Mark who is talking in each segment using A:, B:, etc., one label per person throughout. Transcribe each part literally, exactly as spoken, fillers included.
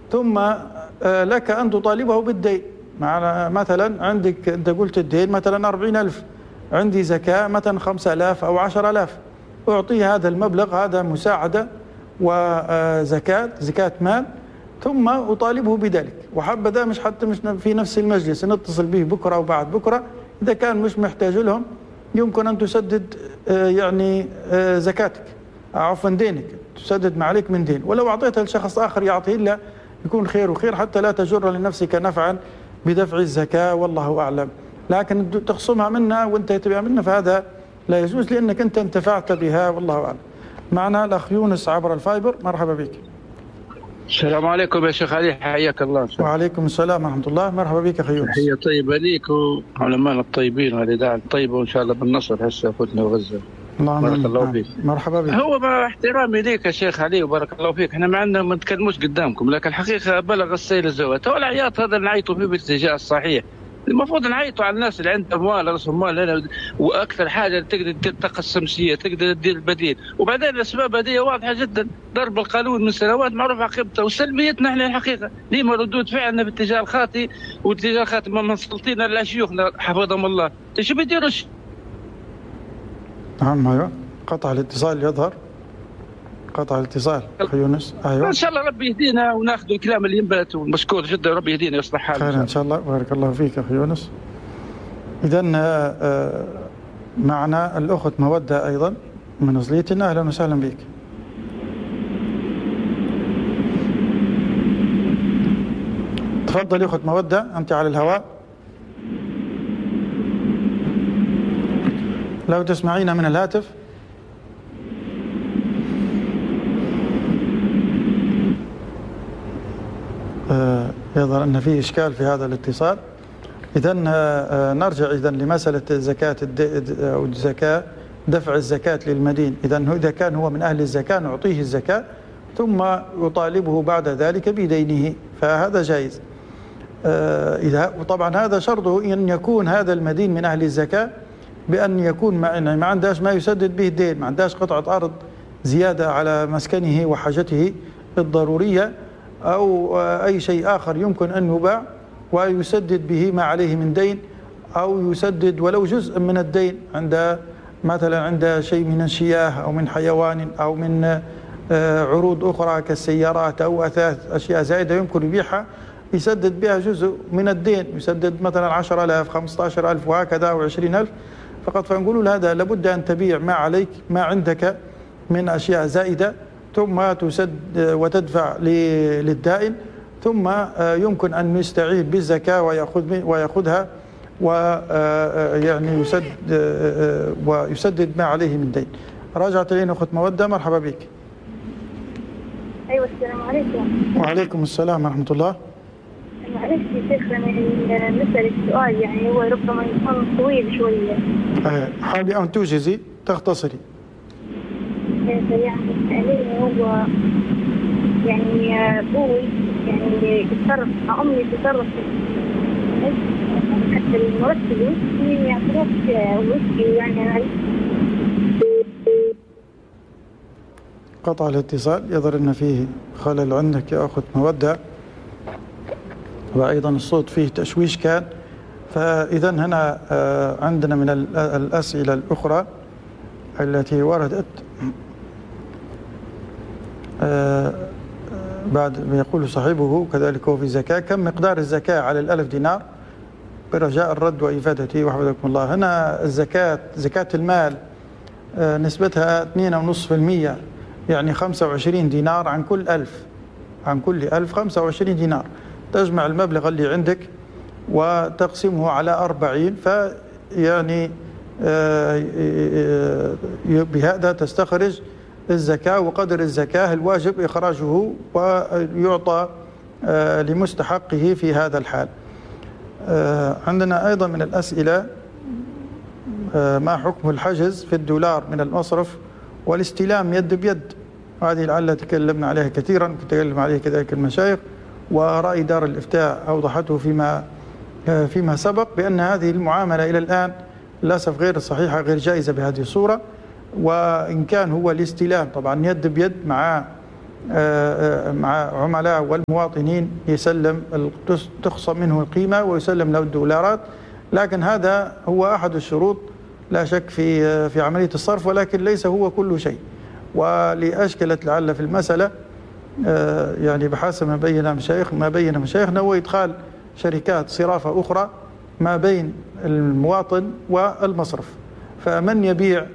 A: ثم لك أن تطالبه بالدين. مثلا عندك أنت قلت الدين مثلا أربعين ألف، عندي زكاة مثلا خمسة آلاف أو عشر آلاف، أعطيه هذا المبلغ، هذا مساعدة وزكاة زكاة مال، ثم أطالبه بذلك. وحبذا مش حتى مش في نفس المجلس، نتصل به بكرة وبعد بكرة، إذا كان مش محتاج لهم يمكن أن تسدد يعني زكاتك، عفوا دينك، تسدد ما عليك من دين. ولو أعطيتها لشخص آخر يعطيه إلا يكون خير وخير، حتى لا تجر لنفسك نفعا بدفع الزكاة، والله أعلم. لكن تخصمها منا وانت تبيع منها فهذا لا يجوز، لأنك أنت انتفعت بها، والله أعلم. معنا الأخ يونس عبر الفايبر، مرحبا بك.
B: السلام عليكم يا شيخ علي، حياك الله.
A: وعليكم السلام ورحمة الله، مرحبا بك أخي يونس.
B: تحية طيبة ليك وعلماء الطيبين والإذاعة الطيبة، وإن شاء الله بالنصر هسه أخوتنا وغزة. بارك الله فيك.
A: مرحبا بك.
B: هو مع احترامي ليك يا شيخ علي وبارك الله فيك، احنا ما عندنا ما نتكلموش قدامكم، لكن الحقيقة بلغ السيل الزوات، هو العياط هذا نعيطوا فيه بالاتجاه الصحيح. المفروض نعيطوا على الناس اللي عندها اموال، راس اموال، واكثر حاجه تقدر تلتقى الشمسيه، تقدر تدير البديل. وبعدين الاسباب هذه واضحه جدا، ضرب القانون من سنوات معروف عقيبته، وسلبيتنا احنا الحقيقه ديما ردود فعلنا باتجاه الخاطئ واتجاه الخاطئ ما مسلطين على شيوخنا حفظهم الله، شو بيديروا؟
A: نعم ايوه، قطع الاتصال يظهر، قطع الاتصال اخي يونس. ايوه
B: ان شاء الله ربي يهدينا وناخذ الكلام اللي ينبت، ومشكور جدا، ربي يهدينا ويصلح حالنا.
A: خير ان شاء الله، بارك الله فيك اخي يونس. اذا معنا الاخت موده ايضا من زليتنا، اهلا وسهلا بك. تفضلي اخت موده، انت على الهواء. لو تسمعينا من الهاتف. آه يظهر أن في إشكال في هذا الاتصال. إذن آه نرجع إذن لمسألة زكاة أو الزكاة، دفع الزكاة للمدين. إذن إذا كان هو من أهل الزكاة نعطيه الزكاة ثم يطالبه بعد ذلك بدينه، فهذا جائز. آه إذا وطبعا هذا شرطه أن يكون هذا المدين من أهل الزكاة، بأن يكون ما, ما عندهاش ما يسدد به الدين، ما عندهاش قطعة أرض زيادة على مسكنه وحاجته الضرورية أو أي شيء آخر يمكن أن يباع ويسدد به ما عليه من دين، أو يسدد ولو جزء من الدين عند مثلا عند شيء من الشياه أو من حيوان أو من عروض أخرى كالسيارات أو أثاث، أشياء زائدة يمكن يبيعها، يسدد بها جزء من الدين، يسدد مثلا عشرة آلاف خمسة عشر ألف وهكذا أو عشرين ألف فقط. فنقول هذا لابد أن تبيع ما عليك ما عندك من أشياء زائدة ثم تسد وتدفع للدائن، ثم يمكن أن يستعيد بالزكاة ويأخذ ويأخذها ويعني يسد ويسدد ما عليه من دين. راجعت إلينا أخت مودة، مرحبا بك.
C: أيوة السلام عليكم.
A: وعليكم السلام ورحمة الله.
C: معلش يا شيخ، أنا نسأل السؤال يعني هو ربما يكون طويل شوية.
A: حاولي أن توجزي تختصري.
C: يعني هو يعني أبوي يعني يتصرف مع أمي تتصرف حتى المرتب الوسطي يعتبر وسطي يعني.
A: قطع الاتصال، يظهر أن فيه خلل عندك يا أخت مودة، وأيضا الصوت فيه تشويش كان. فإذا هنا عندنا من الأسئلة الأخرى التي وردت بعد ما يقول صاحبه كذلك هو في الزكاة، كم مقدار الزكاة على الألف دينار؟ برجاء الرد وإفادته وحفظكم الله. هنا الزكاة زكاة المال نسبتها اثنين فاصلة خمسة بالمئة، يعني خمسة وعشرين دينار عن كل ألف، عن كل ألف خمسة وعشرين دينار. تجمع المبلغ اللي عندك وتقسمه على أربعين، فيعني بهذا تستخرج الزكاة وقدر الزكاة الواجب إخراجه ويعطى لمستحقه في هذا الحال. عندنا أيضا من الأسئلة ما حكم الحجز في الدولار من المصرف والاستلام يد بيد؟ هذه لعل تكلمنا عليها كثيرا، تكلم عليها كذلك المشايخ، ورأي دار الإفتاء أوضحته فيما فيما سبق بأن هذه المعاملة إلى الآن للأسف غير صحيحة، غير جائزة بهذه الصورة. وإن كان هو الاستلام طبعا يد بيد مع مع عملاء والمواطنين يسلم تخصم منه القيمة ويسلم له الدولارات، لكن هذا هو أحد الشروط لا شك في في عملية الصرف، ولكن ليس هو كل شيء. ولأشكلت لعل في المسألة يعني بحسب ما بين مشايخ ما بين مشايخنا هو إدخال شركات صرافة أخرى ما بين المواطن والمصرف. فمن يبيع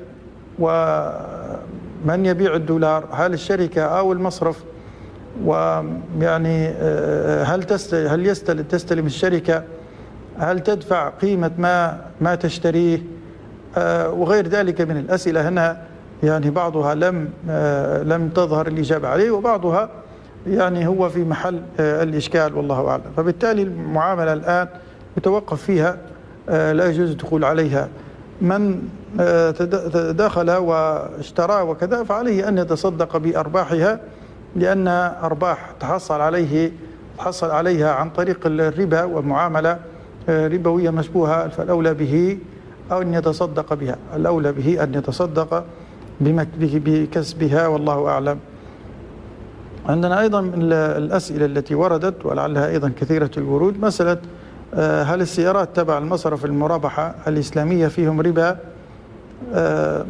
A: ومن يبيع الدولار، هل الشركة أو المصرف؟ ويعني هل تستلم هل يستلم تستلم الشركة؟ هل تدفع قيمة ما ما تشتريه؟ وغير ذلك من الأسئلة هنا، يعني بعضها لم لم تظهر الإجابة عليه، وبعضها يعني هو في محل الإشكال والله أعلم. فبالتالي المعاملة الآن يتوقف فيها، لا يجوز الدخول عليها. من تداخل واشترى وكذا فعليه أن يتصدق بأرباحها، لأن أرباح تحصل عليه تحصل عليها عن طريق الربا ومعاملة ربوية مشبوهة، فالأولى به أو أن يتصدق بها، الأولى به أن يتصدق بكسبها والله أعلم. عندنا أيضا من الأسئلة التي وردت ولعلها أيضا كثيرة الورود مسألة هل السيارات تبع المصرف المرابحة الإسلامية فيهم ربا؟ آه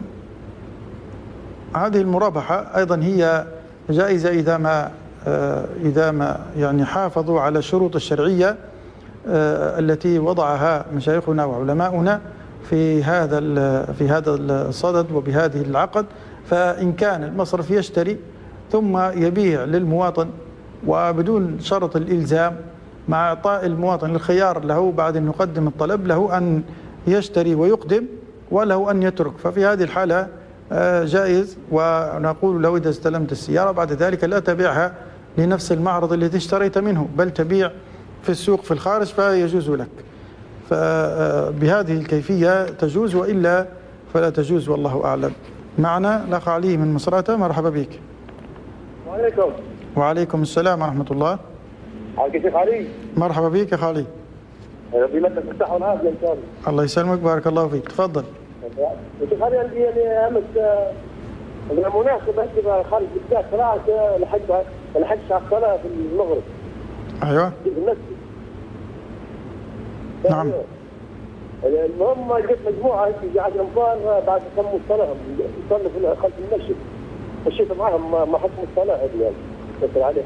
A: هذه المرابحة أيضا هي جائزة إذا ما آه إذا ما يعني حافظوا على الشروط الشرعية آه التي وضعها مشايخنا وعلماؤنا في هذا في هذا الصدد وبهذه العقد. فإن كان المصرف يشتري ثم يبيع للمواطن وبدون شرط الإلزام، مع إعطاء المواطن الخيار له بعد أن يقدم الطلب، له أن يشتري ويقدم وله أن يترك، ففي هذه الحالة جائز. ونقول له إذا استلمت السيارة بعد ذلك لا تبيعها لنفس المعرض الذي اشتريت منه، بل تبيع في السوق في الخارج فيجوز لك. فبهذه الكيفية تجوز، وإلا فلا تجوز والله أعلم. معنا الأخ علي من مصراتة، مرحبا بك.
D: وعليكم.
A: وعليكم السلام ورحمة الله.
D: حالك يا شيخ علي؟
A: مرحبا بك يا خالي.
D: ربي لك الصحة والعافية إن شاء الله.
A: الله يسلمك، بارك الله فيك، تفضل.
D: يا شيخ علي عندي يعني أمس بالمناسبة كذا خارج البلاد طلعت لحج لحج على الصلاة في المغرب.
A: أيوه.
D: في المسجد.
A: نعم.
D: المهم جت مجموعة هيك جاءت الأنفار بعد تموا الصلاة يصلوا في خلف المسجد. مشيت معهم ما حكموا الصلاة هذه يعني. شكرا عليك.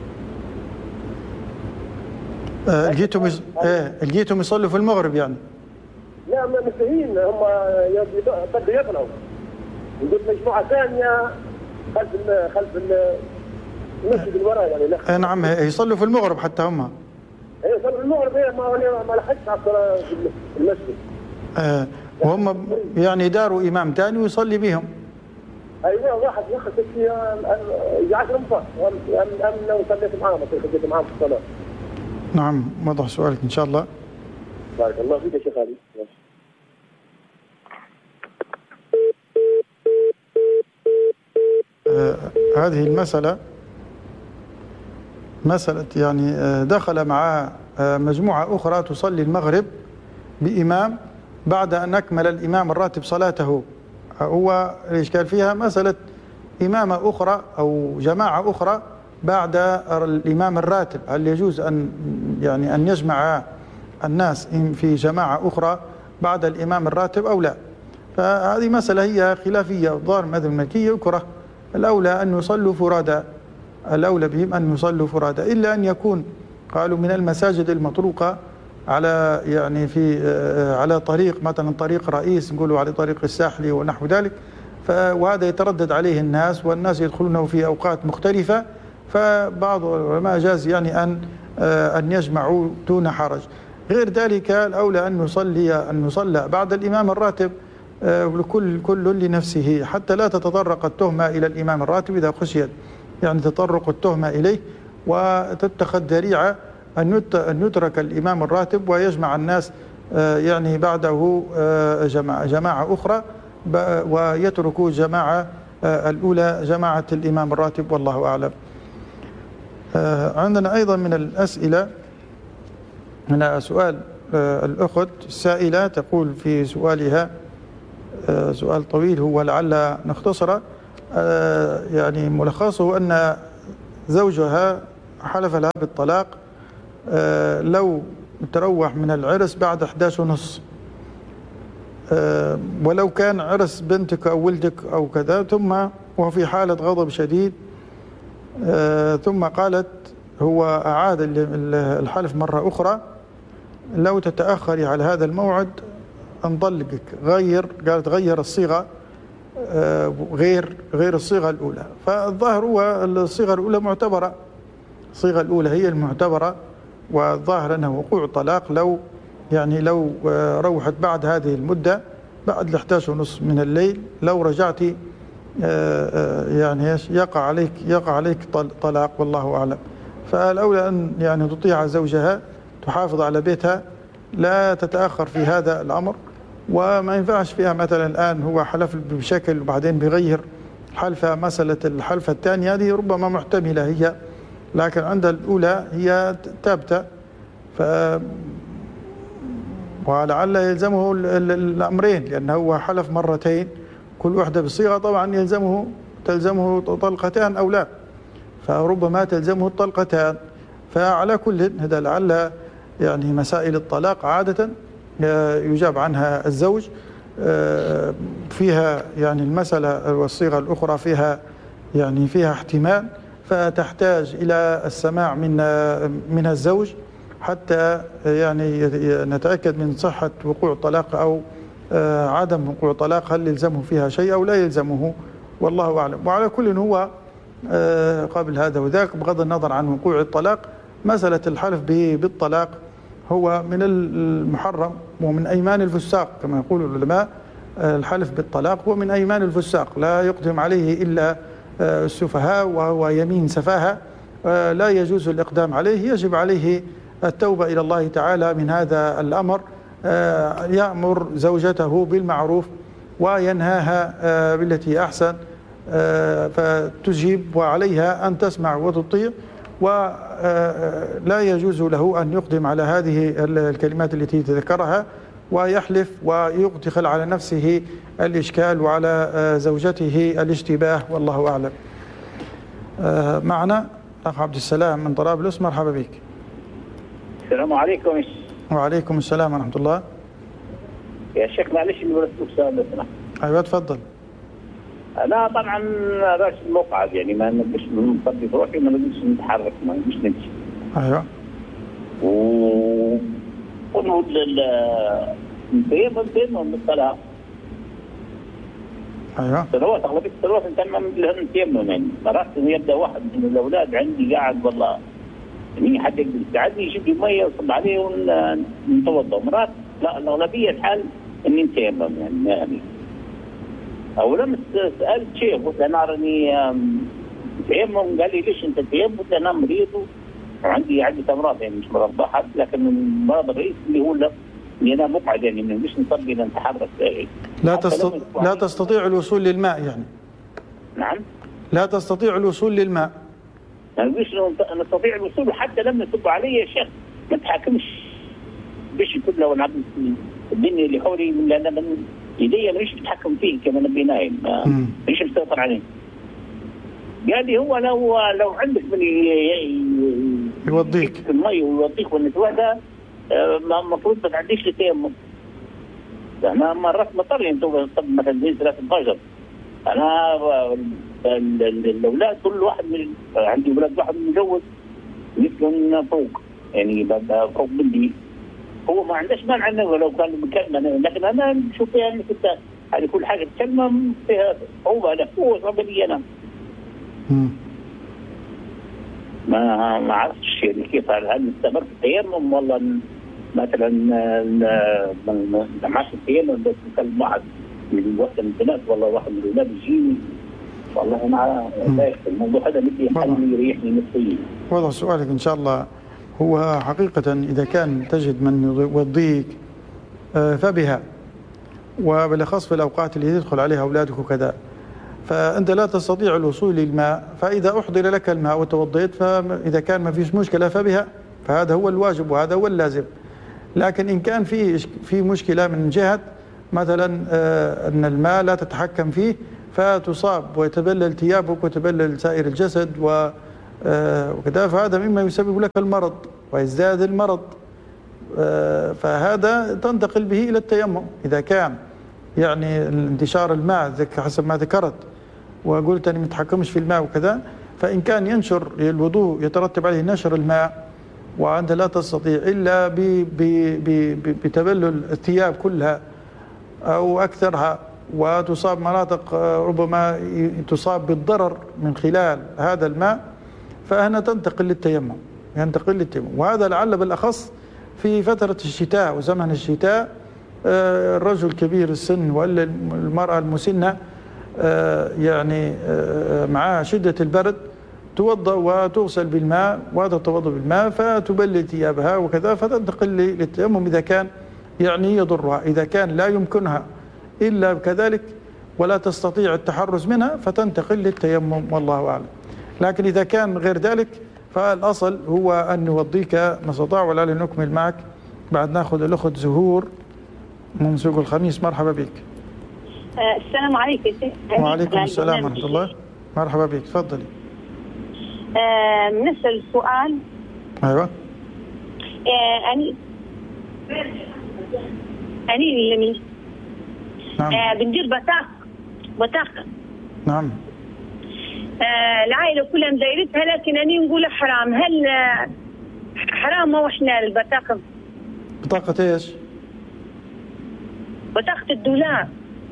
A: لقيتهم يص... ايه لقيتهم يصلوا في المغرب يعني؟
D: لا ما منتهين، هم بدوا يقلعوا. يقول مجموعة ثانية خلف ال خلف ال المسجد اللي وراء يعني. لا
A: نعم يصلوا في المغرب حتى هم.
D: ايه يصلوا في المغرب، ايه ما ما لحقش على الصلاة في المسجد.
A: آه وهم يعني داروا إمام ثاني ويصلي بهم.
D: ايوه واحد ياخذ فيها عشر انفار انا وصليت معاهم صليت معاهم في الصلاة.
A: نعم وضح سؤالك إن شاء الله.
D: بارك الله فيك يا شيخ علي.
A: آه هذه المسألة مسألة يعني آه دخل مع آه مجموعة أخرى تصلي المغرب بإمام بعد أن أكمل الإمام الراتب صلاته. هو الإشكال فيها مسألة إمامة أخرى أو جماعة أخرى بعد الإمام الراتب، هل يجوز أن يعني أن يجمع الناس في جماعة أخرى بعد الإمام الراتب أو لا؟ فهذه مسألة هي خلافية. ظاهر المذهب المالكي يكره، الأولى أن يصلوا فرادى، الأولى بهم أن يصلوا فرادى، إلا أن يكون قالوا من المساجد المطروقة على يعني في على طريق مثلا طريق رئيس، نقولوا على طريق الساحلي ونحو ذلك، وهذا يتردد عليه الناس والناس يدخلونه في أوقات مختلفة، فبعض العلماء جاز يعني أن أن يجمعوا دون حرج. غير ذلك الأولى أن يصلي أن يصلى بعد الإمام الراتب كل كل لنفسه، حتى لا تتطرق التهمة إلى الإمام الراتب إذا خشيت يعني تطرق التهمة إليه، وتتخذ ذريعة أن يترك الإمام الراتب ويجمع الناس يعني بعده جماعة جماعة أخرى، ويتركوا جماعة الأولى جماعة الإمام الراتب والله أعلم. عندنا أيضا من الأسئلة هنا سؤال الأخت السائلة تقول في سؤالها سؤال طويل هو لعل نختصره، يعني ملخصه أن زوجها حلف لها بالطلاق لو تروح من العرس بعد إحدى عشر ونص، ولو كان عرس بنتك أو ولدك أو كذا، ثم وهو في حالة غضب شديد، ثم قالت هو أعاد الحلف مرة أخرى، لو تتأخري على هذا الموعد نطلقك. غير قالت غير الصيغة، غير غير الصيغة الأولى. فالظاهر هو الصيغة الأولى معتبرة، الصيغة الأولى هي المعتبرة، والظاهر أنه وقوع طلاق لو يعني لو روحت بعد هذه المدة، بعد الإحدى عشر ونصف من الليل، لو رجعتي يعني يقع عليك يقع عليك طلاق، والله أعلم. فالأولى أن يعني تطيع زوجها، تحافظ على بيتها، لا تتأخر في هذا الأمر. وما ينفعش فيها مثلا الآن هو حلف بشكل وبعدين بيغير حلفة. مسألة الحلفة الثانية هذه ربما محتملة هي، لكن عند الأولى هي ثابتة. ف ولعل يلزمه الأمرين، لأنه هو حلف مرتين كل واحدة بصيغة، طبعا يلزمه تلزمه طلقتان أو لا، فربما تلزمه الطلقتان. فعلى كل هذا لعل يعني مسائل الطلاق عادة يجاب عنها الزوج، فيها يعني المسألة والصيغة الأخرى فيها يعني فيها احتمال، فتحتاج إلى السماع من من الزوج حتى يعني نتأكد من صحة وقوع طلاق أو عدم وقوع طلاق، هل يلزمه فيها شيء أو لا يلزمه، والله أعلم. وعلى كل هو قبل هذا وذاك، بغض النظر عن وقوع الطلاق، مسألة الحلف بالطلاق هو من المحرم ومن أيمان الفساق كما يقول العلماء. الحلف بالطلاق هو من أيمان الفساق، لا يقدم عليه إلا السفهاء، وهو يمين سفاهة لا يجوز الإقدام عليه. يجب عليه التوبة إلى الله تعالى من هذا الأمر، يأمر زوجته بالمعروف وينهاها بالتي أحسن، فتجيب وعليها أن تسمع وتطيع، ولا يجوز له أن يقدم على هذه الكلمات التي تذكرها ويحلف ويدخل على نفسه الإشكال وعلى زوجته الاشتباه، والله أعلم. معنا أخ عبد السلام من طرابلس، مرحبا بك.
E: السلام عليكم.
A: وعليكم السلام ورحمة الله.
E: يا شيخ معلش اللي برسلك سؤال لو سمحت.
A: أيوة تفضل.
E: أنا طبعا راس المقعد، يعني ما نقدرش نصلي في روحي، ما نقدرش نتحرك، ما نقدرش نمشي.
A: أيوة.
E: و ونقول لل نتيمم نتيمم من الصلاة.
A: أيوة.
E: الصلوات أغلبية الصلوات نتيمم لها نتيمم، يعني مرات يبدأ واحد من الأولاد عندي قاعد والله يعني حد يقدر يساعدني يجيب لي مية ويصب عليه ونتوضأ، مرات لا الأغلبية الحال إني نتيمم يعني يعني أولا سألت شيخ قلت أنا راني تيمم، قال لي ليش أنت تيمم؟ قلت أنا مريض وعندي عدة أمراض، يعني مش مرض واحد، لكن المرض الرئيسي اللي هو اللي أنا مقعد، يعني مش نصلي نتحرك.
A: لا تستطيع لا تستطيع الوصول للماء يعني.
E: نعم.
A: لا تستطيع الوصول للماء.
E: أنا مش نستطيع الوصول، حتى لما يصب علي يا شيخ ما تحاكمش بش كله ونعم الدنيا اللي حولي، لأن أنا من يدي مش بتحكم فيه كما نبي نايم، مش مسيطر عليه. قال لي هو لو لو عندك من
A: يوضيك
E: في المي ويوضيك والنتوى المفروض ما تعديش لتيمم. انا مرات مطر انت مثلا زي ثلاثة عشر، انا الاولاد كل واحد من عندي اولاد واحد متجوز يسكن فوق، يعني فوق بنتي، هو ما عندش مانع انه لو كان مكلمه، لكن انا بشوف يعني كنت هذه كل حاجه تكلمه فيها صعوبه له، هو صعوبه لي انا. ما ما عرفتش يعني كيف هل نستمر في التيمم والله مثلا ما عادش التيمم، بس نكلم واحد من وقت البنات والله واحد من الاولاد يجيني والله ما دايخ الموضوع هذا بدي حل يريحني نفسيا.
A: واضح سؤالك ان شاء الله. هو حقيقة إذا كان تجد من يوضيك فبها، وبالأخص في الأوقات اللي يدخل عليها أولادك وكذا، فأنت لا تستطيع الوصول للماء، فإذا أحضر لك الماء وتوضيت، فإذا كان ما فيش مشكلة فبها، فهذا هو الواجب وهذا هو اللازم. لكن إن كان في في مشكلة من جهة مثلا أن الماء لا تتحكم فيه، فتصاب ويتبلل ثيابك ويتبلل سائر الجسد، و وكذا، فهذا مما يسبب لك المرض ويزداد المرض. فهذا تنتقل به إلى التيمم إذا كان يعني انتشار الماء حسب ما ذكرت وقلت أني متحكمش في الماء وكذا، فإن كان ينشر الوضوء يترتب عليه نشر الماء وأنت لا تستطيع إلا بتبلل الثياب كلها أو أكثرها، وتصاب مناطق ربما تصاب بالضرر من خلال هذا الماء، فهنا تنتقل للتيمم ينتقل للتيمم. وهذا لعل بالأخص في فترة الشتاء وزمن الشتاء، الرجل كبير السن ولا المرأة المسنة يعني مع شدة البرد توضأ وتغسل بالماء وتتوضأ بالماء فتبلل ثيابها وكذا، فتنتقل للتيمم إذا كان يعني يضرها. إذا كان لا يمكنها إلا كذلك ولا تستطيع التحرز منها فتنتقل للتيمم والله أعلم. لكن إذا كان غير ذلك فالأصل هو أن نوضيك ما استطاع. ولا نكمل معك بعد ناخذ الأخت زهور من سوق الخميس. مرحبا بك.
F: آه السلام عليكم يا شيخ.
A: وعليكم السلام ورحمة الله. مرحبا بك، تفضلي.
F: آه نسأل سؤال.
A: أيوة.
F: آه أني أني اللي
A: نعم.
F: آه بندير بطاقة بطاقة.
A: نعم.
F: آه العائلة كلها مدايرتها، لكن أني نقول حرام. هل آه حرام أو حلال البطاقة؟
A: بطاقة إيش؟
F: بطاقة الدولار.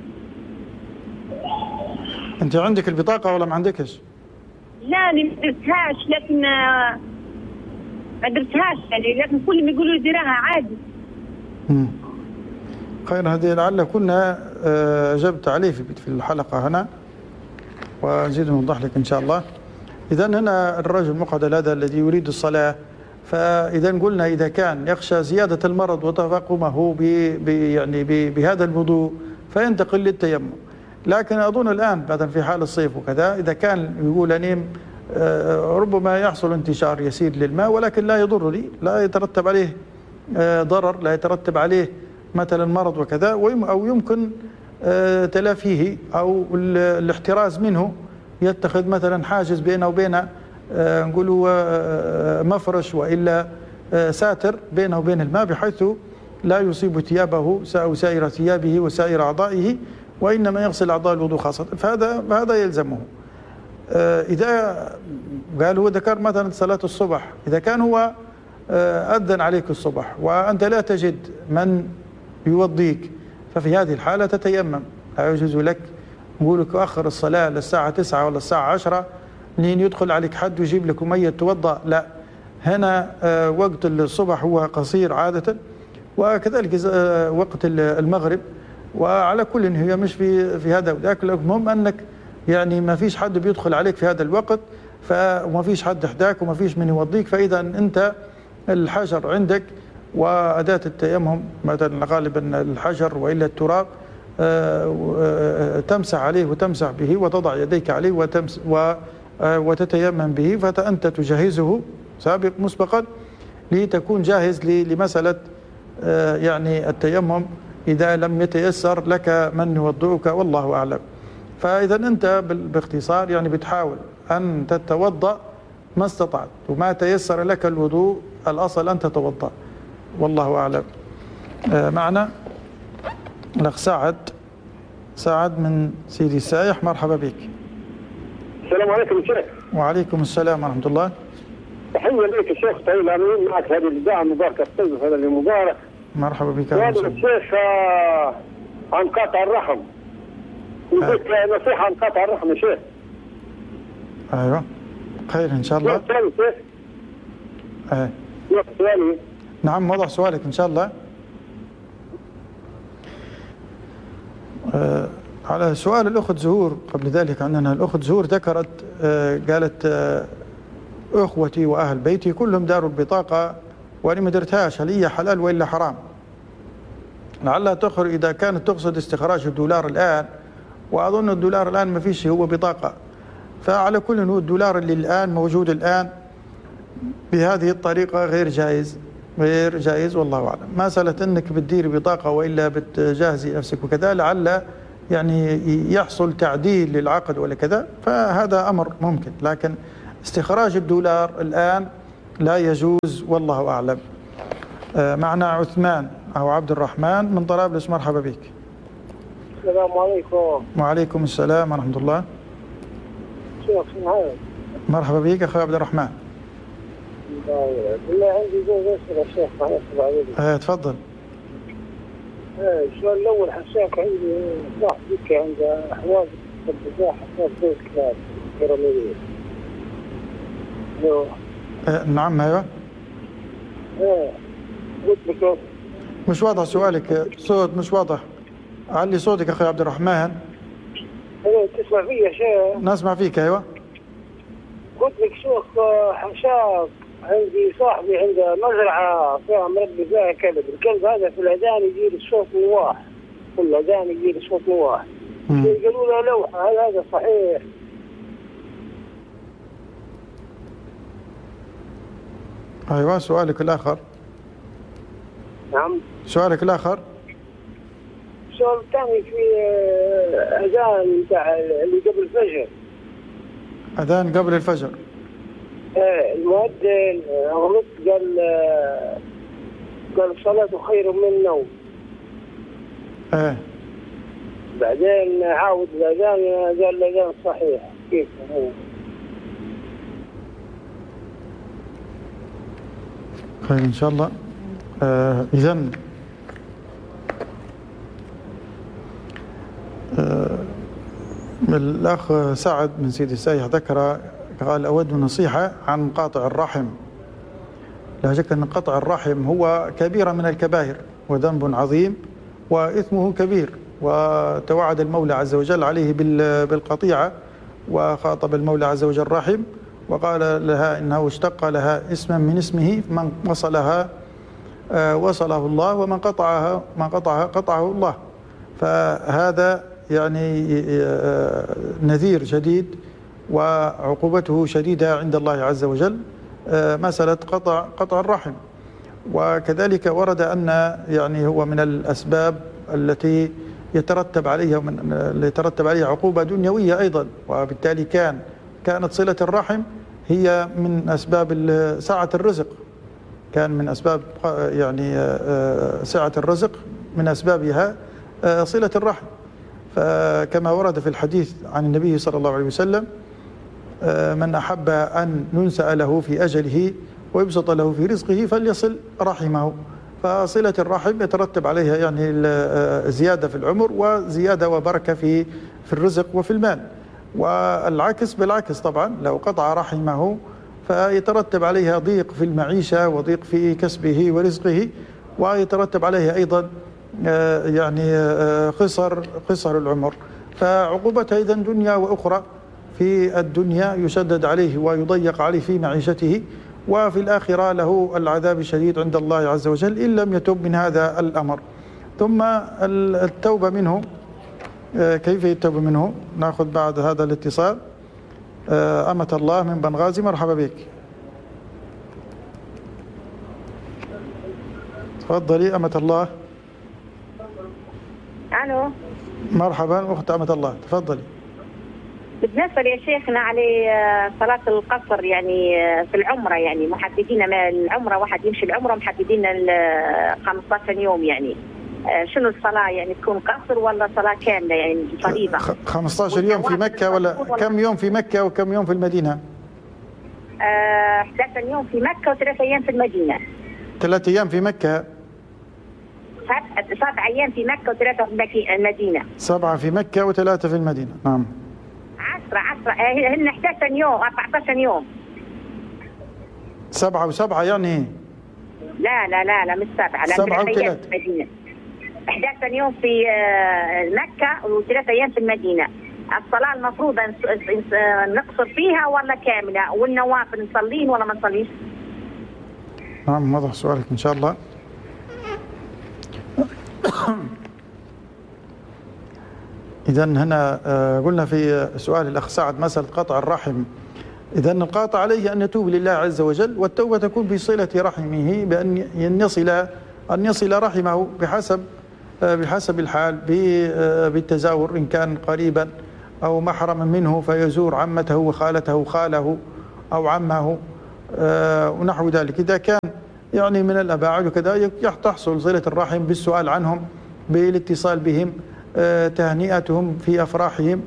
A: أنت عندك البطاقة ولا ما عندكش؟
F: لا ما درتهاش، لكن آه ما درتهاش يعني، لكن كل ما يقولوا ديرها عادي.
A: امم خير. هذه لعل كنا أجبت عليه في الحلقة هنا وزيد نوضح لك إن شاء الله. إذا هنا الرجل المقعد هذا الذي يريد الصلاة، فإذا قلنا إذا كان يخشى زيادة المرض وتفاقمه ب يعني ب بهذا الوضوء فينتقل للتيمم. لكن أظن الآن بعد في حال الصيف وكذا إذا كان يقول أنيم ربما يحصل انتشار يسير للماء ولكن لا يضر لي، لا يترتب عليه ضرر، لا يترتب عليه مثلا مرض وكذا، أو يمكن تلافيه أو الاحتراز منه، يتخذ مثلا حاجز بينه وبين نقولوا مفرش وإلا ساتر بينه وبين الماء بحيث لا يصيب ثيابه أو سائر ثيابه وسائر أعضائه، وإنما يغسل أعضاء الوضوء خاصة. فهذا فهذا يلزمه. إذا قال هو ذكر مثلا صلاة الصبح، إذا كان هو أذن عليك الصبح وأنت لا تجد من يوضيك، ففي هذه الحالة تتيمم. لا يجوز لك نقول لك أخر الصلاة للساعة تسعة ولا الساعة عشرة لين يدخل عليك حد ويجيب لك مية توضأ، لا. هنا وقت الصبح هو قصير عادة، وكذلك وقت المغرب، وعلى كل هي مش في في هذا وذاك. المهم أنك يعني ما فيش حد بيدخل عليك في هذا الوقت، فما فيش حد حداك وما فيش من يوضيك، فإذا أنت الحجر عندك وأداة التيمم مثلا غالبا الحجر وإلا التراب تمسح عليه وتمسح به وتضع يديك عليه وتمس وتتيمم به، فأنت تجهزه سابق مسبقا لتكون جاهز لمسألة يعني التيمم إذا لم يتيسر لك من يوضئك والله أعلم. فإذا أنت باختصار يعني بتحاول أن تتوضأ ما استطعت، وما تيسر لك الوضوء الأصل أن تتوضأ والله أعلم. معنا الأخ سعد سعد من سيدي السايح. مرحبا بك.
D: السلام عليكم شيخ.
A: وعليكم السلام ورحمة الله.
D: تحية لك يا شيخ طويل العمرين، معك هذه الإذاعة المباركة الطيبة هذا المبارك.
A: مرحبا بك.
D: سؤال الشيخ آه عن قطع الرحم. يقول نصيحة عن قطع الرحم يا شيخ.
A: أيوه خير إن شاء الله.
D: وضع سؤالي شيخ.
A: ايه
D: وضع سؤالي.
A: نعم وضع سؤالك إن شاء الله. آه على سؤال الأخت زهور قبل ذلك عندنا الأخت زهور ذكرت آه قالت آه أخوتي وأهل بيتي كلهم داروا البطاقة وأنا ما درتهاش، هل هي حلال وإلا حرام؟ لعلها تخرج إذا كانت تقصد استخراج الدولار الآن، وأظن الدولار الآن ما فيش هو بطاقة، فعلى كل هو الدولار اللي الآن موجود الآن بهذه الطريقة غير جائز غير جائز والله أعلم. مسألة أنك بتدير بطاقة وإلا بتجهزي نفسك وكذا لعل يعني يحصل تعديل للعقد ولا كذا، فهذا أمر ممكن، لكن استخراج الدولار الآن لا يجوز والله أعلم. معنا عثمان أو عبد الرحمن من طرابلس، مرحبا بك.
G: السلام عليكم.
A: وعليكم السلام ورحمة الله.
G: شيخ سمعان.
A: مرحبا بك أخي عبد الرحمن.
G: بالله عندي زوج أسئلة الشيخ معلش بعد.
A: اه تفضل.
G: اه السؤال الأول حساك عندي صاحب ذكي عنده حواجز البزاح حساك زوج كلاب بيراميدية.
A: اه نعم ايوه.
G: اه قلت لك
A: مش واضح سؤالك، صوت مش واضح. علي صوتك أخي عبد الرحمن.
G: ايه تسمع فيا يا شيخ؟
A: نسمع فيك ايوه.
G: قلت لك شيخ حشاك عندي صاحبي عنده مزرعة فيها مربي فيها كلب، الكلب هذا في الأذان يجيب صوت نواح، في الأذان يجيب صوت نواح. قالوا له لوحة، هل هذا صحيح؟
A: ايوه سؤالك الآخر.
G: نعم.
A: سؤالك الآخر.
G: السؤال الثاني في أذان بتاع اللي قبل الفجر.
A: أذان قبل الفجر.
G: ايه المؤذن غلط، قال قال الصلاة خير من النوم.
A: ايه
G: بعدين عاود الأذان قال الأذان صحيح، كيف هو؟
A: خير إن شاء الله. آه إذن آه الأخ سعد من سيدي السايح ذكر، قال أود نصيحة عن قاطع الرحم. لا شك أن قطع الرحم هو كبيرة من الكبائر وذنب عظيم وإثمه كبير، وتوعد المولى عز وجل عليه بالقطيعة، وخاطب المولى عز وجل الرحم وقال لها إنه اشتق لها اسما من اسمه، من وصلها وصله الله، ومن قطعها من قطعها قطعه الله. فهذا يعني نذير شديد وعقوبته شديدة عند الله عز وجل، مسألة قطع قطع الرحم. وكذلك ورد أن يعني هو من الأسباب التي يترتب عليها من يترتب عليها عقوبة دنيوية أيضا، وبالتالي كان كانت صلة الرحم هي من أسباب سعة الرزق، كان من أسباب يعني سعة الرزق من أسبابها صلة الرحم. فكما ورد في الحديث عن النبي صلى الله عليه وسلم: من أحب أن ينسأ له في أجله ويبسط له في رزقه فليصل رحمه. فصلة الرحم يترتب عليها يعني زيادة في العمر وزيادة وبركة في في الرزق وفي المال، والعكس بالعكس طبعا، لو قطع رحمه فيترتب عليها ضيق في المعيشة وضيق في كسبه ورزقه، ويترتب عليها أيضا يعني قصر قصر العمر. فعقوبتها إذا دنيا وأخرى. في الدنيا يشدد عليه ويضيق عليه في معيشته، وفي الآخرة له العذاب الشديد عند الله عز وجل إن لم يتوب من هذا الأمر. ثم التوبة منه، كيف يتوب منه؟ نأخذ بعد هذا الاتصال أمة الله من بنغازي، مرحبا بك. تفضلي أمة الله.
F: الو
A: مرحبا أخت أمة الله، تفضلي.
F: بالنسبة يا شيخنا على صلاة القصر يعني في العمرة، يعني محددين العمرة، واحد يمشي العمرة محددين خمسة عشر يوم، يعني شنو الصلاة يعني تكون قصر ولا صلاة كاملة يعني فريضة؟
A: خمسة عشر يوم في مكة ولا كم يوم في مكة وكم يوم في المدينة؟
F: أحد عشر يوم في مكة وثلاثة أيام في المدينة.
A: ثلاثة أيام في مكة.
F: سبع أيام في مكة وثلاثة في المدينة.
A: سبعة في مكة وثلاثة في المدينة، نعم.
F: عشرة عشرة هن أحد عشر يوم أربعة عشر يوم.
A: سبعة وسبعة يعني؟
F: لا لا لا لا مش سبعة، لا
A: سبعة
F: ثلاثة أيام في المدينة. أحد عشر يوم في مكة وثلاثة أيام في المدينة. الصلاة المفروضة نقصر فيها ولا كاملة؟ والنوافل نصلين ولا ما نصليش؟
A: نعم واضح سؤالك إن شاء الله. إذا هنا قلنا في سؤال الأخ سعد مسألة قطع الرحم. إذا القاطع عليه أن يتوب لله عز وجل، والتوبة تكون بصلة رحمه، بأن يصل أن يصل رحمه بحسب بحسب الحال، بالتزاور إن كان قريبا أو محرما منه فيزور عمته وخالته وخاله أو عمه ونحو ذلك. إذا كان يعني من الأباعد وكذا تحصل صلة الرحم بالسؤال عنهم، بالاتصال بهم، تهنئتهم في أفراحهم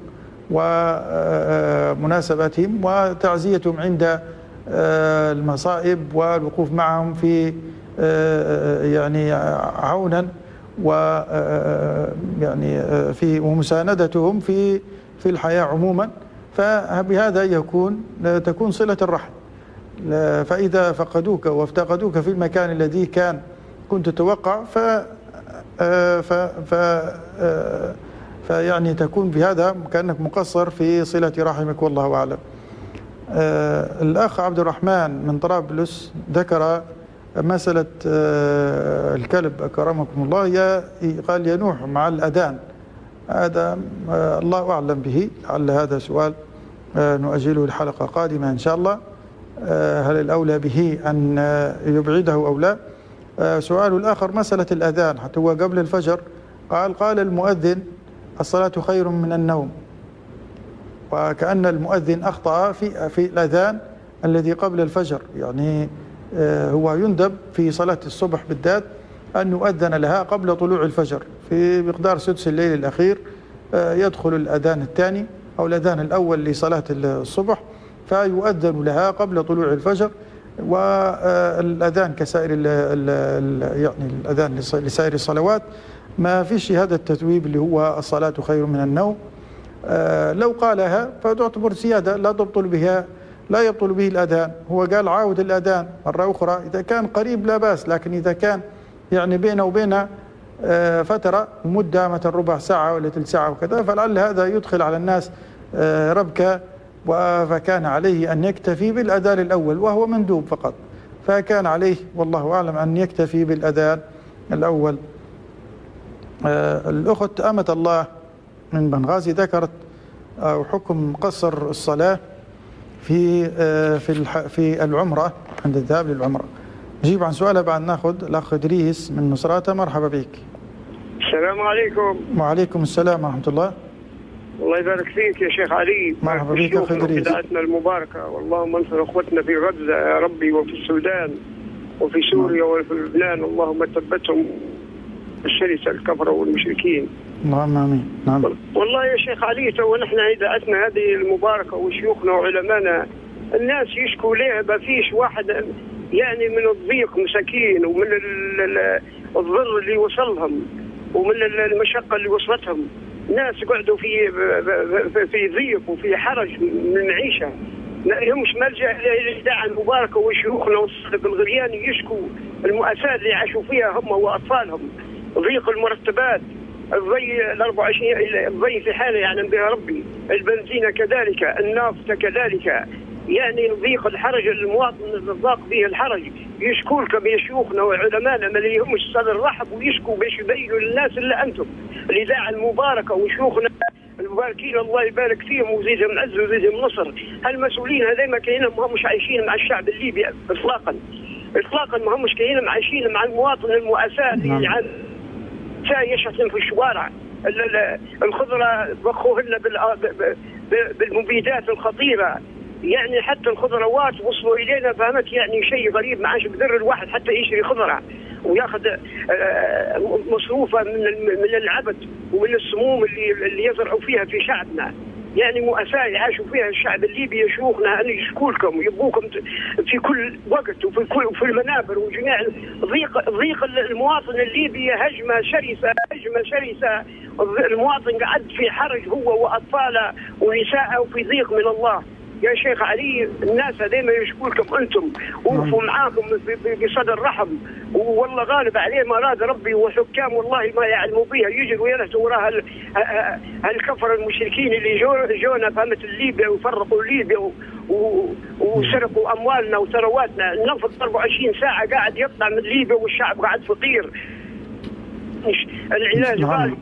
A: ومناسباتهم، وتعزيتهم عند المصائب، والوقوف معهم في يعني عونا و يعني في ومساندتهم في في الحياة عموما. فبهذا يكون تكون صلة الرحم. فإذا فقدوك وافتقدوك في المكان الذي كان كنت تتوقع ف ف ف فيعني تكون بهذا كأنك مقصر في صلة رحمك، والله أعلم. الأخ عبد الرحمن من طرابلس ذكر مسألة الكلب أكرمكم الله، قال ينوح مع الأذان. هذا الله أعلم به، لعل هذا سؤال نؤجله الحلقة قادمة إن شاء الله. هل الأولى به أن يبعده أو لا؟ سؤال الآخر مسألة الأذان، حتى هو قبل الفجر قال قال المؤذن الصلاة خير من النوم، وكأن المؤذن أخطأ في في الأذان الذي قبل الفجر. يعني هو يندب في صلاة الصبح بالذات أن يؤذن لها قبل طلوع الفجر، في مقدار سدس الليل الأخير يدخل الأذان الثاني أو الأذان الأول لصلاة الصبح، فيؤذن لها قبل طلوع الفجر. والأذان كسائر ال ال يعني الأذان لسائر الصلوات ما فيش هذا التثويب اللي هو الصلاة خير من النوم. لو قالها فتعتبر زيادة لا تبطل بها لا يبطل به الأذان. هو قال عاود الأذان مرة أخرى إذا كان قريب لا بأس، لكن إذا كان يعني بينه وبينه فترة مدة مثلا ربع ساعة ولا ثلث ساعة وكذا، فلعل هذا يدخل على الناس ربكة، فكان عليه أن يكتفي بالأذان الأول وهو مندوب فقط، فكان عليه والله أعلم أن يكتفي بالأذان الأول. الأخت أمة الله من بنغازي ذكرت أو حكم قصر الصلاة في في في العمرة عند الذهاب للعمرة. نجيب عن سؤالها بعد ناخذ الأخ إدريس من نصراتة. مرحبا بك.
H: السلام عليكم.
A: وعليكم السلام ورحمة الله.
H: الله يبارك فيك يا شيخ علي.
A: مرحبا بك أخ إدريس.
H: بدعتنا المباركة، واللهم انصر أخوتنا في غزة يا ربي، وفي السودان وفي سوريا وفي لبنان، اللهم ثبتهم الشرسة الكفرة والمشركين.
A: اللهم آمين. نعم.
H: والله يا شيخ علي تو نحن إذاعتنا هذه المباركة وشيوخنا وعلمانا الناس يشكوا ليه ما فيش واحد يعني من الضيق مساكين، ومن الضر اللي وصلهم، ومن المشقة اللي وصلتهم. ناس قعدوا في في ضيق وفي حرج من المعيشة، ما لهمش ملجأ إلى الإذاعة المباركة وشيوخنا والصدق الغرياني يشكوا المأساة اللي عاشوا فيها هم وأطفالهم، ضيق المرتبات، الضي ال أربعة وعشرين الضي في حاله يعني بها ربي، البنزين كذلك، النفط كذلك، يعني ضيق الحرج المواطن الضاق به الحرج. يشكوا لكم يا شيوخنا وعلمانا ما ليهمش صدر رحب، ويشكوا باش يبينوا للناس الا انتم الاذاعه المباركه وشيوخنا المباركين الله يبارك فيهم ويزيدهم عز ويزيدهم نصر. هالمسؤولين هذيما كاينين ما همش عايشين مع الشعب الليبي اطلاقا اطلاقا، ما همش كاينين عايشين مع المواطن المؤساة اللي عن يشتم في الشوارع. الخضره بخوهن بالمبيدات الخطيره، يعني حتى الخضروات وصلوا الينا فهمت، يعني شيء غريب ما عادش بذر الواحد حتى يشتري خضره وياخذ مصروفه من من العبد ومن السموم اللي اللي يزرعوا فيها في شعبنا. يعني مؤساة يعيشوا فيها الشعب الليبي يا شيوخنا، أن يشكوا لكم ويبوكم في كل وقت وفي كل وفي المنابر وجميع ضيق ضيق المواطن الليبي هجمة شرسة هجمة شرسة. المواطن قعد في حرج هو وأطفاله ونساءه وفي ضيق من الله. يا شيخ علي الناس هذين يشكوا لكم انتم، وقفوا معاكم بصدر رحم، والله غالب عليه ما راد ربي، وحكام والله ما يعلموا بها يجروا يلهثوا وراء هالكفر المشركين اللي جو جونا فهمت ليبيا وفرقوا ليبيا وسرقوا اموالنا وثرواتنا. النفط أربعة وعشرين ساعه قاعد يطلع من ليبيا والشعب قاعد فقير. العلاج غالي،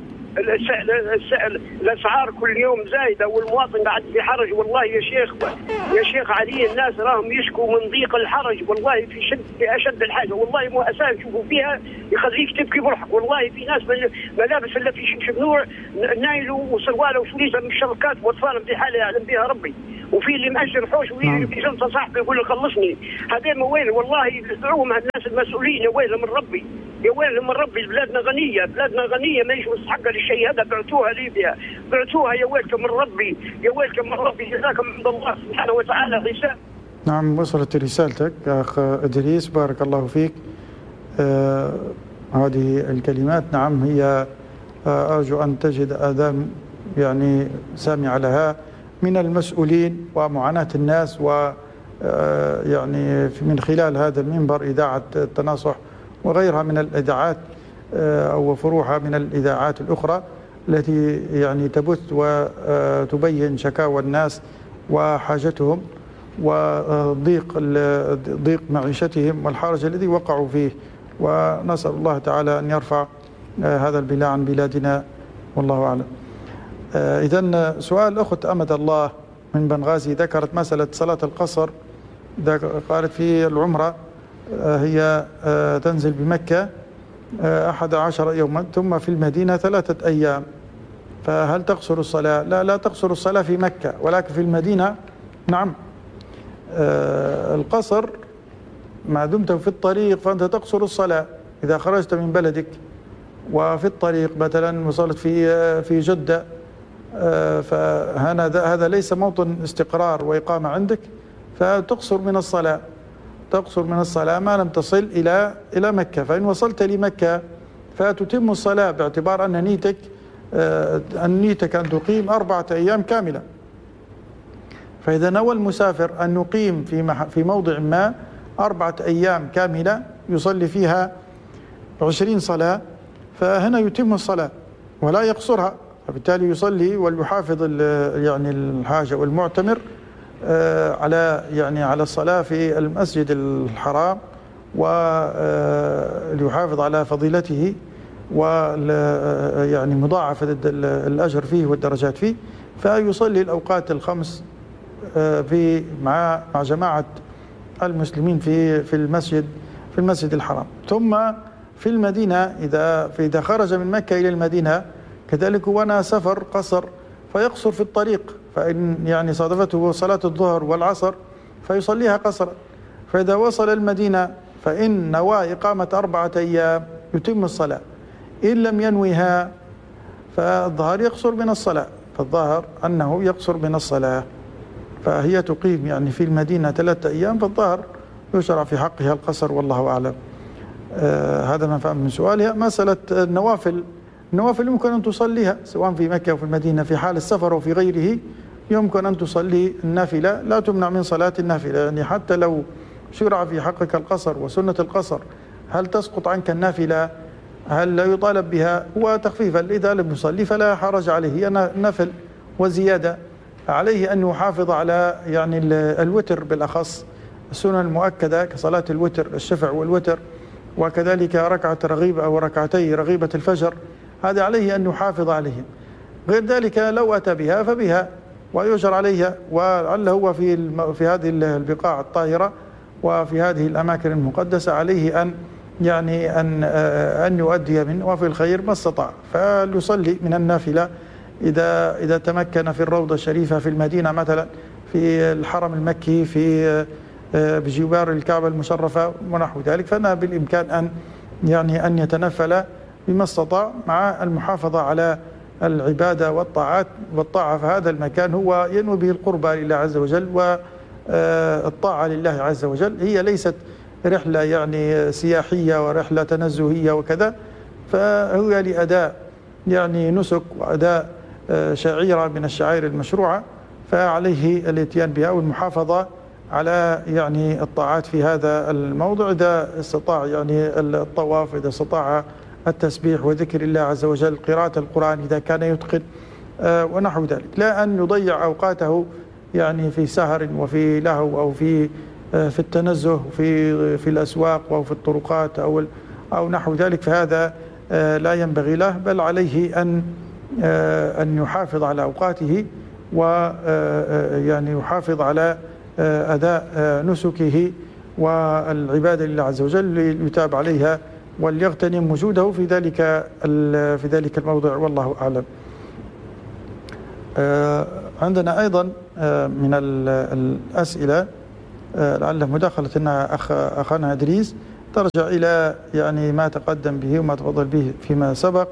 H: الاسعار كل يوم زايده والمواطن قاعد في حرج. والله يا شيخ يا شيخ علي الناس راهم يشكوا من ضيق الحرج، والله في شد في اشد الحاجه. والله مؤساة تشوفوا فيها يخليك تبكي برحك. والله في ناس ملابس الا في شبشب نور نايلوا وسرواله وفليسه من الشبكات واطفالهم في حاله يعلم بها ربي. وفي اللي مأجر حوش ويجي في جلسة صاحبي يقول له خلصني. هذا وين والله يدعوا مع الناس المسؤولين، يا ويلهم من ربي، يا ويلهم من ربي. بلادنا غنية، بلادنا غنية ما يجوز حقها للشيء هذا. بعتوها ليبيا، بعتوها، يا ويلكم من ربي، يا ويلكم من ربي. جزاكم عند الله سبحانه وتعالى رسالة.
A: نعم وصلت رسالتك أخ إدريس، بارك الله فيك. آه هذه الكلمات نعم هي آه أرجو أن تجد آذان يعني سامعة لها من المسؤولين ومعاناة الناس، و آه يعني من خلال هذا المنبر إذاعة التناصح وغيرها من الإذاعات آه أو فروعها من الإذاعات الأخرى التي يعني تبث وتبين شكاوى الناس وحاجتهم وضيق ضيق معيشتهم والحرج الذي وقعوا فيه. ونسأل الله تعالى أن يرفع هذا البلاء عن بلادنا والله أعلم. إذن سؤال أخت أمد الله من بنغازي ذكرت مسألة صلاة القصر. قالت في العمرة هي تنزل بمكة أحد عشر يوما ثم في المدينة ثلاثة أيام، فهل تقصر الصلاة؟ لا لا تقصر الصلاة في مكة، ولكن في المدينة نعم آه القصر ما دمت في الطريق فأنت تقصر الصلاة. إذا خرجت من بلدك وفي الطريق مثلا وصلت في في جدة آه فهذا هذا ليس موطن استقرار وإقامة عندك، فتقصر من الصلاة، تقصر من الصلاة ما لم تصل إلى إلى مكة. فإن وصلت لمكة فتتم الصلاة باعتبار أن نيتك آه أن نيتك أن تقيم أربعة أيام كاملة. فإذا نوى المسافر أن نقيم في في موضع ما أربعة أيام كاملة يصلي فيها عشرين صلاة، فهنا يتم الصلاة ولا يقصرها، فبالتالي يصلي ويحافظ يعني الحاجة والمعتمر على يعني على الصلاة في المسجد الحرام ويحافظ على فضيلته ويعني مضاعفة الأجر فيه والدرجات فيه، فيصلي الأوقات الخمس في مع مع جماعة المسلمين في في المسجد في المسجد الحرام. ثم في المدينة إذا إذا خرج من مكة إلى المدينة كذلك وانا سفر قصر فيقصر في الطريق، فإن يعني صادفته صلاة الظهر والعصر فيصليها قصرا. فإذا وصل المدينة فإن نوى إقامة أربعة أيام يتم الصلاة، إن لم ينويها فالظهر يقصر من الصلاة، فالظهر أنه يقصر من الصلاة، فهي تقيم يعني في المدينة ثلاثة أيام، فالظهر يشرع في حقها القصر والله أعلم. آه هذا ما فهم من سؤالها. مسألة النوافل، النوافل يمكن أن تصليها سواء في مكة وفي المدينة في حال السفر وفي غيره، يمكن أن تصلي النافلة، لا تمنع من صلاة النافلة. يعني حتى لو شرع في حقك القصر وسنة القصر هل تسقط عنك النافلة؟ هل لا يطالب بها؟ وتخفيفا إذا لم يصلي فلا حرج عليه، نفل وزيادة عليه أن يحافظ على يعني الوتر بالأخص، السنن المؤكدة كصلاة الوتر الشفع والوتر، وكذلك ركعة رغيبة أو ركعتي رغيبة الفجر، هذا عليه أن يحافظ عليهم. غير ذلك لو أتى بها فبها ويجر عليها، ولعله هو في في هذه البقاع الطاهرة وفي هذه الأماكن المقدسة عليه أن يعني أن أن يؤدي منه وفي الخير ما استطاع، فليصلي من النافلة إذا إذا تمكن في الروضة الشريفة في المدينة مثلا، في الحرم المكي، في بجوار الكعبة المشرفة ونحو ذلك، فأنا بالإمكان أن يعني أن يتنفل بما استطاع مع المحافظة على العبادة والطاعات والطاعة. فهذا المكان هو ينوي به القربى لله عز وجل والطاعة لله عز وجل، هي ليست رحلة يعني سياحية ورحلة تنزهية وكذا، فهو لأداء يعني نسك وأداء شعيرة من الشعائر المشروعة، فعليه الاتيان بها والمحافظة على يعني الطاعات في هذا الموضع إذا استطاع، يعني الطواف، إذا استطاع التسبيح وذكر الله عز وجل، قراءة القرآن إذا كان يتقن ونحو ذلك، لا أن يضيع أوقاته يعني في سهر وفي لهو أو في في التنزه في في الأسواق أو في الطرقات أو أو نحو ذلك، فهذا لا ينبغي له، بل عليه أن أن يحافظ على أوقاته ويعني يحافظ على أداء نسكه والعبادة لله عز وجل ليتاب عليها وليغتنم وجوده في ذلك في ذلك الموضع والله أعلم. عندنا أيضا من الأسئلة لعل مداخلة أخ أخانا إدريس ترجع إلى يعني ما تقدم به وما تفضل به فيما سبق.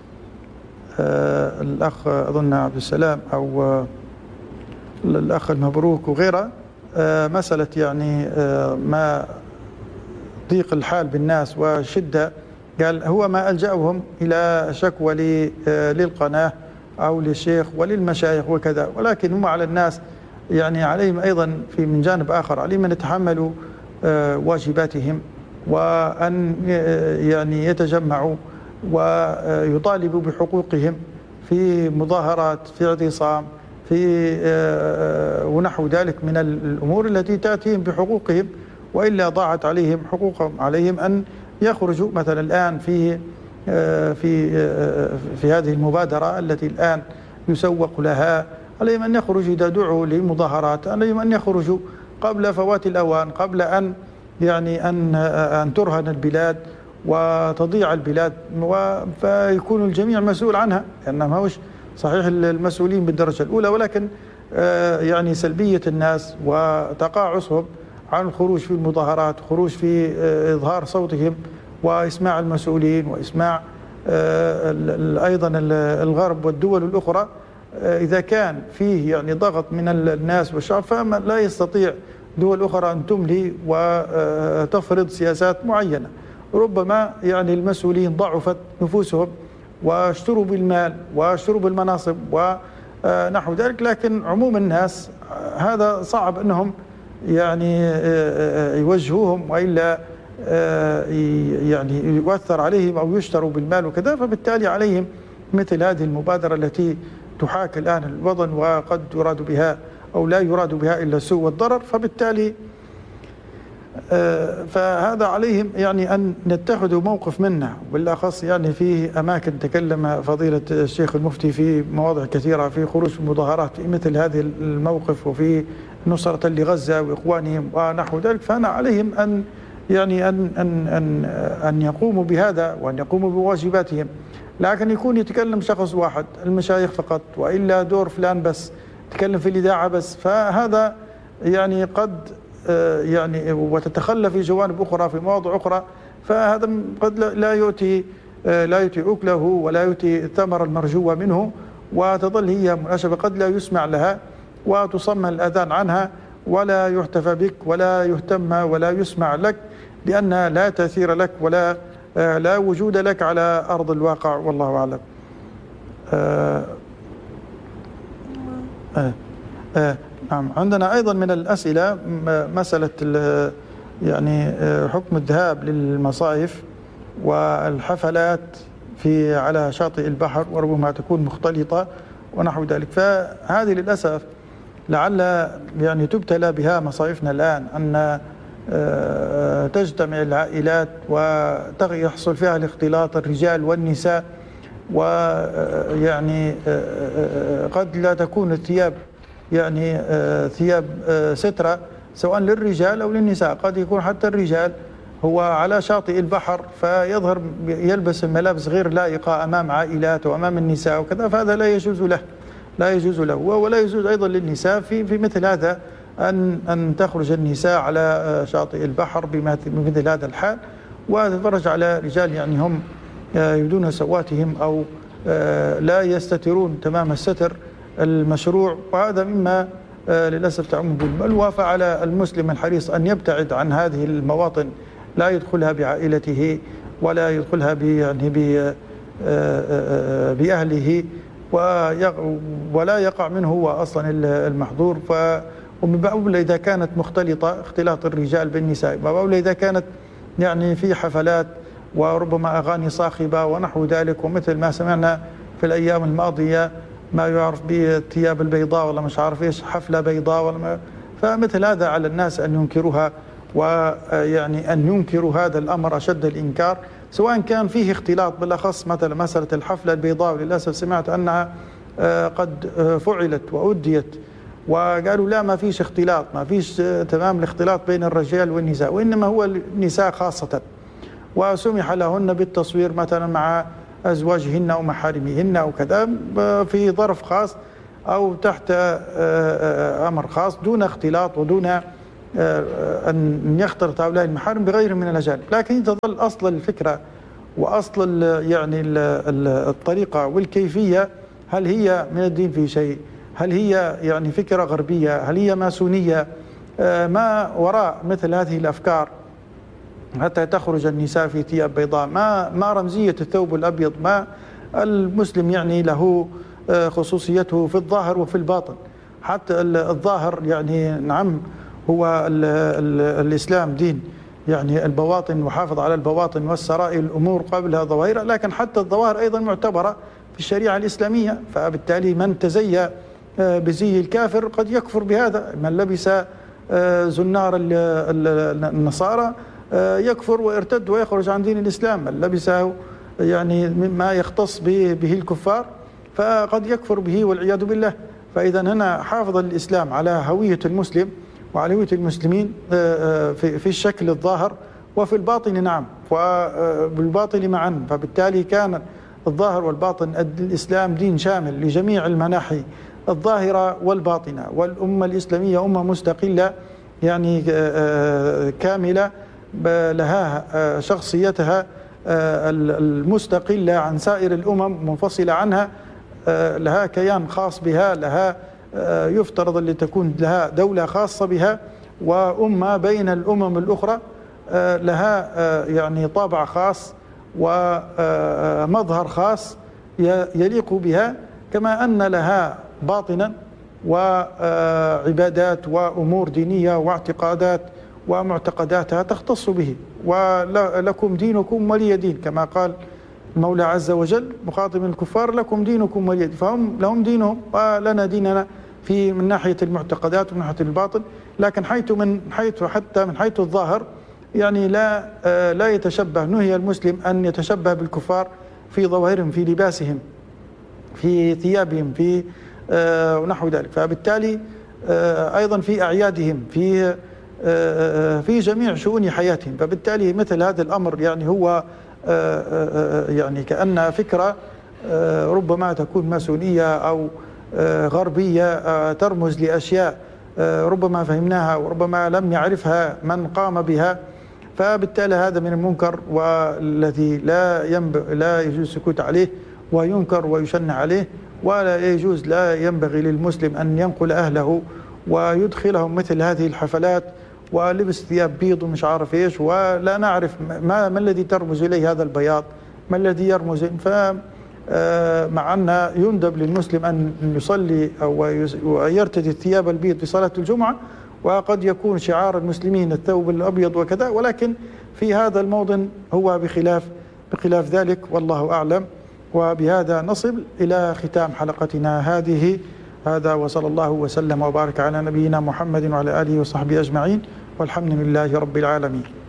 A: الأخ أظن عبد السلام أو الأخ المبروك وغيره، مسألة يعني ما ضيق الحال بالناس وشدة، قال هو ما ألجأهم إلى شكوى للقناة أو للشيخ وللمشايخ وكذا، ولكن هم على الناس يعني عليهم أيضا في من جانب آخر عليهم أن يتحملوا واجباتهم وأن يعني يتجمعوا ويطالبوا بحقوقهم في مظاهرات، في اعتصام، في ونحو ذلك من الأمور التي تأتيهم بحقوقهم، وإلا ضاعت عليهم حقوقهم. عليهم أن يخرجوا مثلا الآن في في في هذه المبادرة التي الآن يسوق لها، عليهم أن يخرجوا إذا دعوا لمظاهرات، عليهم أن يخرجوا قبل فوات الأوان، قبل أن يعني أن أن ترهن البلاد وتضيع البلاد، فيكون الجميع مسؤول عنها، لأن ما هوش صحيح المسؤولين بالدرجة الأولى، ولكن يعني سلبية الناس وتقاعسهم عن الخروج في المظاهرات، خروج في إظهار صوتهم وإسماع المسؤولين وإسماع أيضا الغرب والدول الأخرى. إذا كان فيه يعني ضغط من الناس والشعب فما لا يستطيع دول أخرى أن تملي وتفرض سياسات معينة. ربما يعني المسؤولين ضعفت نفوسهم واشتروا بالمال واشتروا بالمناصب ونحو ذلك، لكن عموم الناس هذا صعب أنهم يعني يوجهوهم، وإلا يعني يؤثر عليهم أو يشتروا بالمال وكذا. فبالتالي عليهم مثل هذه المبادرة التي تحاكي الآن الوطن وقد يراد بها أو لا يراد بها إلا السوء والضرر، فبالتالي فهذا عليهم يعني أن نتخذوا موقف منا، بالأخص يعني في أماكن تكلم فضيلة الشيخ المفتي في مواضع كثيرة في خروج المظاهرات في مثل هذه الموقف، وفي نصرة لغزة وإخوانهم ونحو ذلك. فأنا عليهم أن يعني أن أن أن أن يقوموا بهذا وأن يقوموا بواجباتهم، لكن يكون يتكلم شخص واحد، المشايخ فقط، وإلا دور فلان بس يتكلم في الإذاعة بس، فهذا يعني قد يعني وتتخلى في جوانب أخرى في مواضع أخرى، فهذا قد لا يؤتي لا يؤتي أكله ولا يؤتي الثمر المرجوة منه، وتظل هي مناسبة قد لا يسمع لها وتصمم الأذان عنها ولا يحتفى بك ولا يهتم ولا يسمع لك، لأن لا تأثير لك ولا لا وجود لك على أرض الواقع، والله أعلم. آه آه آه نعم. عندنا أيضا من الأسئلة مسألة يعني حكم الذهاب للمصايف والحفلات في على شاطئ البحر، وربما تكون مختلطة ونحو ذلك. فهذه للأسف لعل يعني تبتلى بها مصايفنا الآن، أن تجتمع العائلات ويحصل فيها الاختلاط الرجال والنساء، ويعني قد لا تكون الثياب يعني ثياب سترة سواء للرجال أو للنساء، قد يكون حتى الرجال هو على شاطئ البحر فيظهر يلبس ملابس غير لائقة أمام عائلات وأمام النساء وكذا، فهذا لا يجوز له لا يجوز له ولا يجوز أيضا للنساء في في مثل هذا أن أن تخرج النساء على شاطئ البحر بمثل هذا الحال وتتفرج على رجال يعني هم يبدون سواتهم أو لا يستترون تمام الستر المشروع، وهذا مما للأسف تعم بالبلوى. فعلى المسلم الحريص أن يبتعد عن هذه المواطن، لا يدخلها بعائلته ولا يدخلها يعني بأهله، ولا يقع منه هو أصلا المحظور. ومن باب إذا كانت مختلطة اختلاط الرجال بالنساء، وباب إذا كانت يعني في حفلات وربما أغاني صاخبة ونحو ذلك، ومثل ما سمعنا في الأيام الماضية ما يعرف بالثياب البيضاء ولا مش عارف إيش، حفلة بيضاء ولا ما، فمثل هذا على الناس أن ينكروها، ويعني أن ينكروا هذا الأمر أشد الإنكار، سواء كان فيه اختلاط. بالأخص مثلا مسألة الحفلة البيضاء، وللأسف سمعت أنها قد فعلت وأديت، وقالوا لا ما فيش اختلاط، ما فيش تمام الاختلاط بين الرجال والنساء، وإنما هو النساء خاصة، وسمح لهن بالتصوير مثلا مع أزواجهن أو محارمهن أو كذا في ظرف خاص، أو تحت أمر خاص دون اختلاط ودون أن يختلط هؤلاء المحارم بغير من الأجانب. لكن تظل أصل الفكرة وأصل يعني الطريقة والكيفية، هل هي من الدين في شيء؟ هل هي يعني فكرة غربية؟ هل هي ماسونية؟ ما وراء مثل هذه الأفكار حتى تخرج النساء في ثياب بيضاء؟ ما ما رمزية الثوب الأبيض؟ ما المسلم يعني له خصوصيته في الظاهر وفي الباطن. حتى الظاهر يعني نعم هو ال ال الإسلام دين يعني البواطن، وحافظ على البواطن والسرائر الأمور قبلها ظواهرها، لكن حتى الظواهر أيضا معتبرة في الشريعة الإسلامية. فبالتالي من تزيى بزي الكافر قد يكفر بهذا، من لبس زنار النصارى يكفر ويرتد ويخرج عن دين الإسلام، من لبسه يعني مما يختص به الكفار فقد يكفر به والعياذ بالله. فإذا هنا حافظ الإسلام على هوية المسلم وعلى هوية المسلمين في الشكل الظاهر وفي الباطن، نعم وبالباطن معا. فبالتالي كان الظاهر والباطن الإسلام دين شامل لجميع المناحي الظاهرة والباطنة، والأمة الإسلامية أمة مستقلة يعني كاملة لها شخصيتها المستقلة عن سائر الأمم، منفصلة عنها، لها كيان خاص بها، لها يفترض أن تكون لها دولة خاصة بها وأمة بين الأمم الأخرى، لها يعني طابع خاص ومظهر خاص يليق بها، كما أن لها باطنا وعبادات وأمور دينية واعتقادات ومعتقداتها تختص به. ولكم دينكم ولي دين، كما قال المولى عز وجل مخاطبا الكفار: لكم دينكم ولي دين. فهم لهم دينهم ولنا ديننا في من ناحية المعتقدات ومن ناحية الباطن. لكن حيث من حيث حتى من حيث الظاهر يعني لا لا يتشبه، نهي المسلم أن يتشبه بالكفار في ظواهرهم، في لباسهم، في ثيابهم، في ونحو ذلك. فبالتالي أيضا في أعيادهم، في في جميع شؤون حياتهم. فبالتالي مثل هذا الأمر يعني هو يعني كأن فكرة ربما تكون ماسونية أو غربية ترمز لأشياء ربما فهمناها وربما لم يعرفها من قام بها. فبالتالي هذا من المنكر والذي لا ينبغي لا يجوز السكوت عليه وينكر ويشنع عليه، ولا يجوز لا ينبغي للمسلم أن ينقل أهله ويدخلهم مثل هذه الحفلات ولبس ثياب بيض ومش عارف ايش، ولا نعرف ما, ما الذي ترمز اليه هذا البياض، ما الذي يرمز. ف مع أن يندب للمسلم أن يصلي أو يرتدي الثياب البيض لصلاة الجمعة، وقد يكون شعار المسلمين الثوب الأبيض وكذا، ولكن في هذا الموطن هو بخلاف بخلاف ذلك، والله أعلم. وبهذا نصل إلى ختام حلقتنا هذه. هذا وصلى الله وسلم وبارك على نبينا محمد وعلى آله وصحبه أجمعين، والحمد لله رب العالمين.